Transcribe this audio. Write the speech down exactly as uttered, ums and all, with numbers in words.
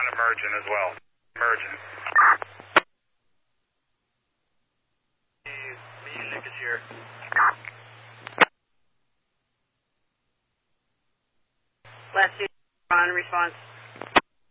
on emergent as well. Emergent. Lee, Nick is here. Last on response.